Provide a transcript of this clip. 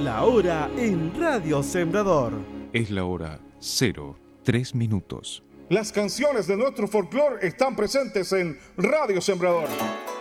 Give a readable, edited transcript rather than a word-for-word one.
La hora en Radio Sembrador. Es la hora 03:03. Las canciones de nuestro folclore están presentes en Radio Sembrador.